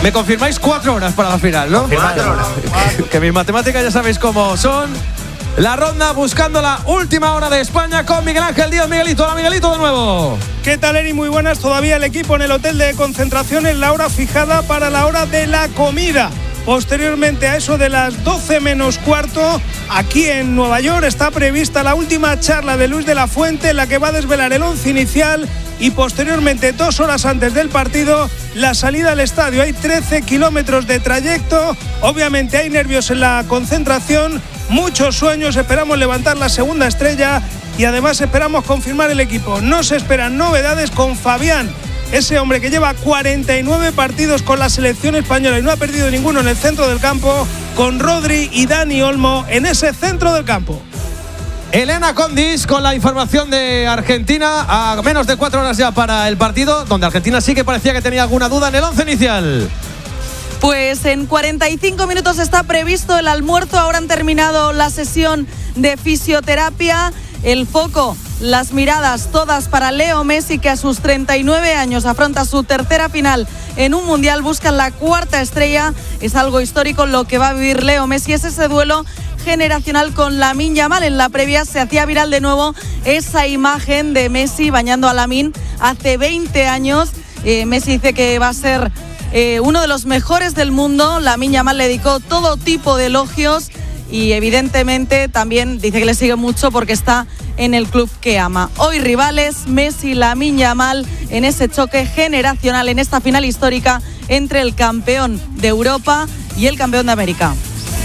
Me confirmáis 4 horas para la final, ¿no? 4 horas. Que mis matemáticas ya sabéis cómo son. La ronda buscando la última hora de España con Miguel Ángel Díaz. Miguelito, hola Miguelito de nuevo. ¿Qué tal, Eri? Muy buenas. Todavía el equipo en el hotel de concentración en la hora fijada para la hora de la comida. Posteriormente, a eso de las 12 menos cuarto, aquí en Nueva York está prevista la última charla de Luis de la Fuente, en la que va a desvelar el 11 inicial, y posteriormente, 2 horas antes del partido, la salida al estadio. Hay 13 kilómetros de trayecto, obviamente hay nervios en la concentración, muchos sueños, esperamos levantar la segunda estrella y además esperamos confirmar el equipo. No se esperan novedades con Fabián, ese hombre que lleva 49 partidos con la selección española y no ha perdido ninguno en el centro del campo, con Rodri y Dani Olmo en ese centro del campo. Elena Condis con la información de Argentina a menos de 4 horas ya para el partido, donde Argentina sí que parecía que tenía alguna duda en el 11 inicial. Pues en 45 minutos está previsto el almuerzo. Ahora han terminado la sesión de fisioterapia. El foco, las miradas todas para Leo Messi, que a sus 39 años afronta su tercera final en un mundial. Buscan la 4ª estrella. Es algo histórico lo que va a vivir Leo Messi. Es ese duelo generacional con Lamine Yamal. En la previa se hacía viral de nuevo esa imagen de Messi bañando a Lamine hace 20 años. Messi dice que va a ser uno de los mejores del mundo. Lamine Yamal le dedicó todo tipo de elogios y evidentemente también dice que le sigue mucho porque está en el club que ama. Hoy rivales, Messi, Lamine Yamal, en ese choque generacional, en esta final histórica entre el campeón de Europa y el campeón de América.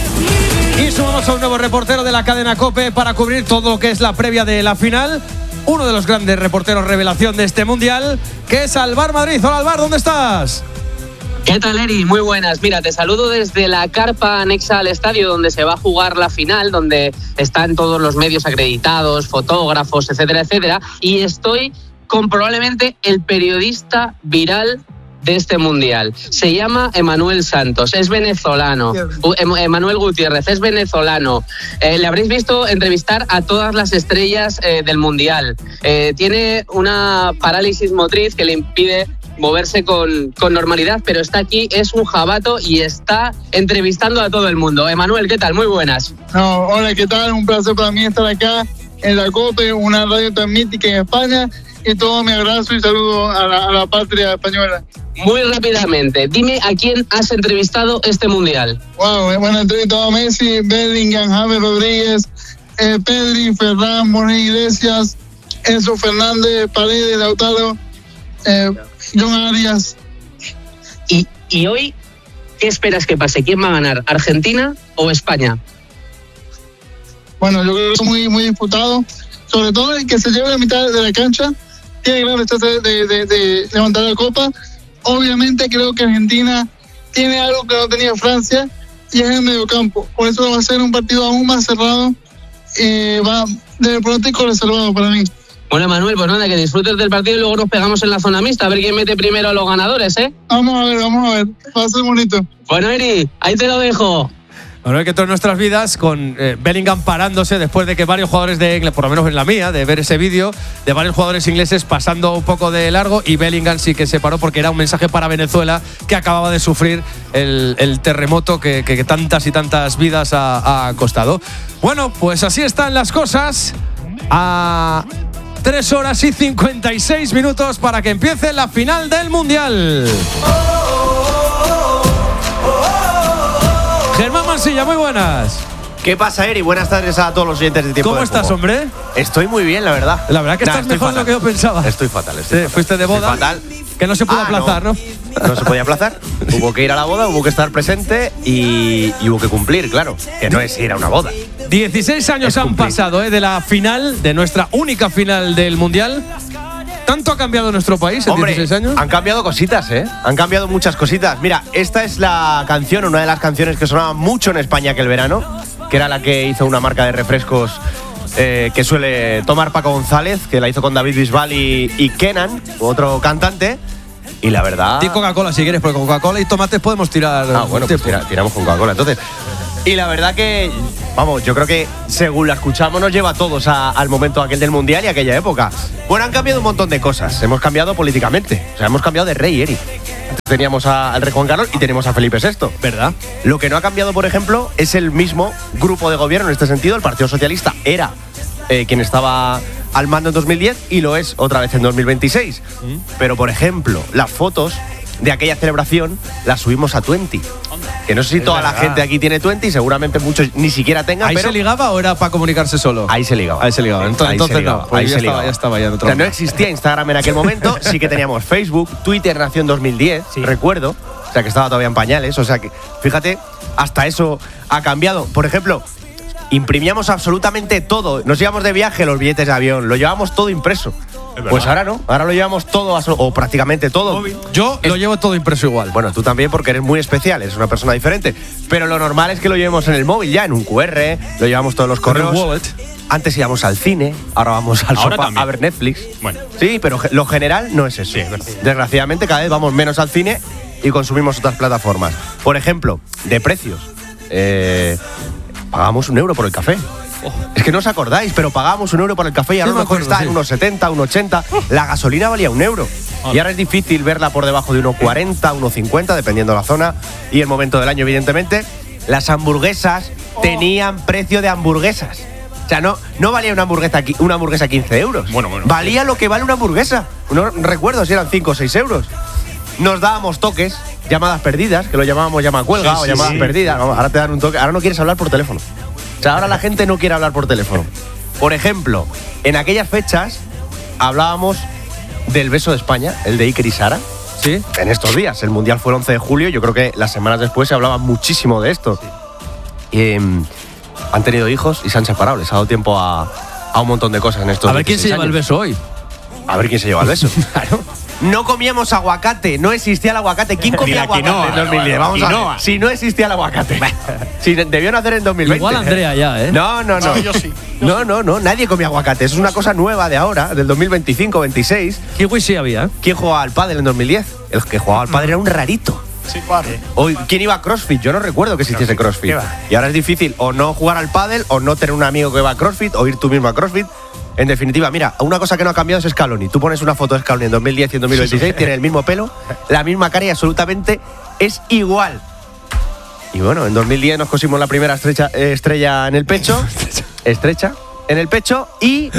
Y sumamos a un nuevo reportero de la cadena COPE para cubrir todo lo que es la previa de la final. Uno de los grandes reporteros revelación de este mundial, que es Alvar Madrid. Hola Alvar, ¿dónde estás? ¿Qué tal, Eri? Muy buenas. Mira, te saludo desde la carpa anexa al estadio donde se va a jugar la final, donde están todos los medios acreditados, fotógrafos, etcétera, etcétera. Y estoy con probablemente el periodista viral de este mundial. Se llama Emanuel Santos, es venezolano. Emanuel Gutiérrez, es venezolano. Le habréis visto entrevistar a todas las estrellas del mundial. Tiene una parálisis motriz que le impide moverse con normalidad, pero está aquí, es un jabato y está entrevistando a todo el mundo. Emanuel, ¿qué tal? Muy buenas. Hola, ¿qué tal? Un placer para mí estar acá en la COPE, una radio tan mítica en España, y todo mi abrazo y saludo a la patria española. Muy rápidamente, dime a quién has entrevistado este mundial. Wow, bueno, he entrevistado a Messi, Bellingham, James Rodríguez, Pedri, Ferran, Moreno Iglesias, Enzo Fernández, Paredes, Lautaro, John Arias. ¿Y hoy qué esperas que pase? ¿Quién va a ganar? ¿Argentina o España? Bueno, yo creo que es muy disputado. Sobre todo el que se lleve la mitad de la cancha tiene gran chance de levantar la copa. Obviamente creo que Argentina tiene algo que no tenía Francia, y es el mediocampo. Por eso va a ser un partido aún más cerrado. Va de pronóstico reservado para mí. Bueno, Manuel, pues nada, que disfrutes del partido y luego nos pegamos en la zona mixta a ver quién mete primero a los ganadores, ¿eh? Vamos a ver. Va a ser bonito. Bueno, Eri, ahí te lo dejo. Bueno, que todas nuestras vidas con Bellingham parándose después de que varios jugadores de Inglaterra, por lo menos en la mía, de ver ese vídeo, de varios jugadores ingleses pasando un poco de largo, y Bellingham sí que se paró porque era un mensaje para Venezuela, que acababa de sufrir el terremoto que tantas y tantas vidas ha costado. Bueno, pues así están las cosas. A 3 horas y 56 minutos para que empiece la final del Mundial. Germán Mansilla, muy buenas. ¿Qué pasa, Eri? Buenas tardes a todos los oyentes de Tiempo ¿Cómo de estás, Juego. hombre? Estoy muy bien, la verdad. La verdad que estás mejor de lo que yo pensaba. Estoy fatal. Fuiste de boda. Estoy fatal. Que no se pudo aplazar, ¿no? No se podía aplazar. Hubo que ir a la boda, hubo que estar presente y hubo que cumplir, claro. Que no es ir a una boda. 16 años han pasado de la final, de nuestra única final del Mundial. ¿Tanto ha cambiado nuestro país en 16 años? Han cambiado cositas, ¿eh? Han cambiado muchas cositas. Mira, esta es la canción, una de las canciones que sonaba mucho en España aquel verano, que era la que hizo una marca de refrescos que suele tomar Paco González, que la hizo con David Bisbal y Kenan, otro cantante. Y la verdad… Di Coca-Cola si quieres, porque con Coca-Cola y tomates podemos tirar… Ah, bueno, pues tiramos con Coca-Cola, entonces… Y la verdad que vamos, yo creo que según la escuchamos nos lleva a todos al momento aquel del Mundial y aquella época. Bueno, han cambiado un montón de cosas. Hemos cambiado políticamente. O sea, hemos cambiado de rey, Eri. Antes teníamos al rey Juan Carlos y tenemos a Felipe VI. ¿Verdad? Lo que no ha cambiado, por ejemplo, es el mismo grupo de gobierno en este sentido. El Partido Socialista era quien estaba al mando en 2010 y lo es otra vez en 2026. Pero, por ejemplo, las fotos de aquella celebración las subimos a Twenty. Que no sé si toda la gente aquí tiene Twenty, seguramente muchos ni siquiera tengan. ¿Ahí pero se ligaba o era para comunicarse solo? Ahí se ligaba. Ahí se ligaba. Entonces no. Pues Ahí ya se ligaba. ya estaba ya en otro. O sea, no existía Instagram en aquel momento, sí que teníamos Facebook, Twitter nació en 2010, recuerdo. O sea, que estaba todavía en pañales. O sea, que fíjate, hasta eso ha cambiado. Por ejemplo, imprimíamos absolutamente todo. Nos íbamos de viaje, los billetes de avión, lo llevábamos todo impreso. Pues ahora no, ahora lo llevamos todo, o prácticamente todo. Yo lo llevo todo impreso igual. Bueno, tú también porque eres muy especial, eres una persona diferente. Pero lo normal es que lo llevemos en el móvil ya, en un QR, lo llevamos todos los correos. En un wallet. Antes íbamos al cine, ahora vamos al sofá también. a ver Netflix. Bueno. Sí, pero lo general no es eso. Sí, es verdad. Desgraciadamente cada vez vamos menos al cine y consumimos otras plataformas. Por ejemplo, de precios. Pagamos €1 por el café. Es que no os acordáis, pero pagábamos €1 por el café y ahora a lo mejor está en unos 70, unos 80. La gasolina valía €1. Y ahora es difícil verla por debajo de 1,40, 1,50, dependiendo de la zona y el momento del año, evidentemente. Las hamburguesas tenían precio de hamburguesas. O sea, no valía una hamburguesa 15 euros. Bueno. Valía lo que vale una hamburguesa. No recuerdo si eran 5 o 6 euros. Nos dábamos toques, llamadas perdidas, que lo llamábamos llama cuelga o llamadas perdidas. Ahora te dan un toque. Ahora no quieres hablar por teléfono. O sea, ahora la gente no quiere hablar por teléfono. Por ejemplo, en aquellas fechas hablábamos del beso de España, el de Iker y Sara. Sí. En estos días, el Mundial fue el 11 de julio, yo creo que las semanas después se hablaba muchísimo de esto. Han tenido hijos y se han separado, les ha dado tiempo a un montón de cosas en estos días. A ver quién se lleva el beso hoy. A ver quién se lleva el beso. Claro. No comíamos aguacate, no existía el aguacate. ¿Quién comía aguacate quinoa, en 2010? Vamos a ver. Si no existía el aguacate. Si debió nacer en 2020. Igual Andrea ya, ¿eh? No. Yo sí. No, nadie comía aguacate. Eso es una cosa nueva de ahora, del 2025-26. Kiwi sí había, ¿eh? ¿Quién jugaba al pádel en 2010? El que jugaba al pádel era un rarito. Sí, claro. Hoy, ¿quién iba a CrossFit? Yo no recuerdo que existiese CrossFit. Y ahora es difícil o no jugar al pádel o no tener un amigo que va a CrossFit o ir tú mismo a CrossFit. En definitiva, mira, una cosa que no ha cambiado es Scaloni. Tú pones una foto de Scaloni en 2010 y en 2026, tiene el mismo pelo, la misma cara y absolutamente es igual. Y bueno, en 2010 nos cosimos la primera estrella en el pecho. Estrecha en el pecho y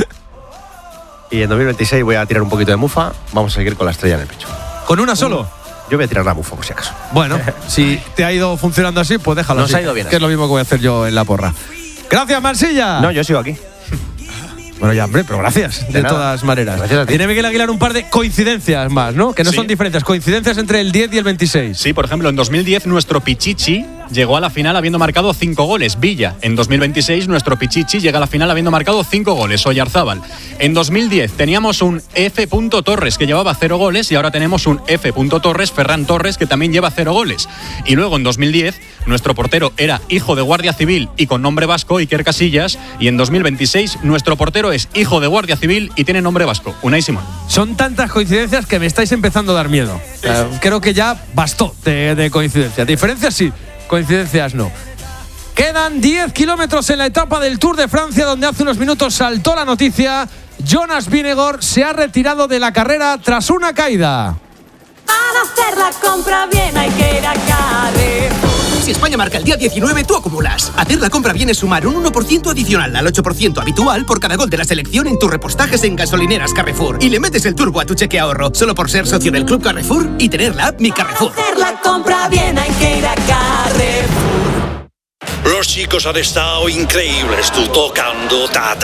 en 2026 voy a tirar un poquito de mufa. Vamos a seguir con la estrella en el pecho. ¿Con una solo? Yo voy a tirar la mufa por si acaso. Bueno, si te ha ido funcionando así, pues déjalo Nos así. ha ido bien que así. es lo mismo que voy a hacer yo en la porra. Gracias, Marsilla. No, yo sigo aquí. Bueno, ya, hombre, pero gracias, de nada. todas maneras. Gracias a ti. Tiene Miguel Aguilar un par de coincidencias más, ¿no? Que no Sí. son diferencias, coincidencias entre el 10 y el 26. Sí, por ejemplo, en 2010 nuestro Pichichi llegó a la final habiendo marcado 5 goles. Villa. En 2026 nuestro Pichichi llega a la final habiendo marcado 5 goles. Oyarzábal. En 2010 teníamos un F. Torres que llevaba 0 goles y ahora tenemos un F. Torres, Ferran Torres, que también lleva 0 goles. Y luego en 2010 nuestro portero era hijo de Guardia Civil y con nombre vasco, Iker Casillas. Y en 2026 nuestro portero es hijo de Guardia Civil y tiene nombre vasco, Unai Simón. Son tantas coincidencias que me estáis empezando a dar miedo. Creo que ya bastó de coincidencias. Diferencias sí, coincidencias no. Quedan 10 kilómetros en la etapa del Tour de Francia, donde hace unos minutos saltó la noticia. Jonas Vingegaard se ha retirado de la carrera tras una caída. Para hacer la compra bien hay que ir a Carrefour. Si España marca el día 19, tú acumulas. Hacer la compra bien es sumar un 1% adicional al 8% habitual por cada gol de la selección en tus repostajes en gasolineras Carrefour. Y le metes el turbo a tu cheque ahorro, solo por ser socio del Club Carrefour y tener la app Mi Carrefour. Para hacer la compra bien hay que ir a Carrefour. Los chicos han estado increíbles, tú tocando,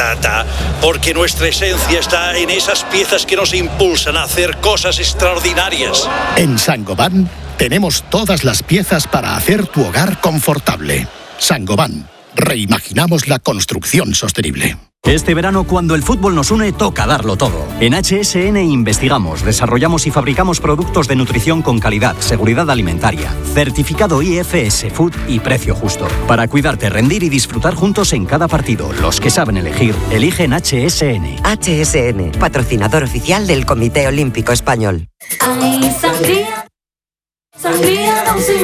porque nuestra esencia está en esas piezas que nos impulsan a hacer cosas extraordinarias. En Saint-Gobain tenemos todas las piezas para hacer tu hogar confortable. Saint-Gobain, reimaginamos la construcción sostenible. Este verano, cuando el fútbol nos une, toca darlo todo. En HSN investigamos, desarrollamos y fabricamos productos de nutrición con calidad, seguridad alimentaria, certificado IFS Food y precio justo. Para cuidarte, rendir y disfrutar juntos en cada partido. Los que saben elegir, eligen HSN. HSN, patrocinador oficial del Comité Olímpico Español. Ay, sangría, sangría Don Simón.